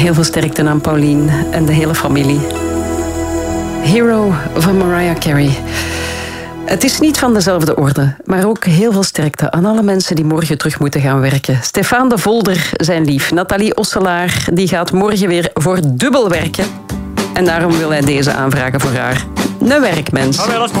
Heel veel sterkte aan Paulien en de hele familie. Hero van Mariah Carey. Het is niet van dezelfde orde, maar ook heel veel sterkte aan alle mensen die morgen terug moeten gaan werken. Stefan de Volder, zijn lief. Nathalie Osselaar, die gaat morgen weer voor dubbel werken. En daarom wil hij deze aanvragen voor haar. Een werkmens.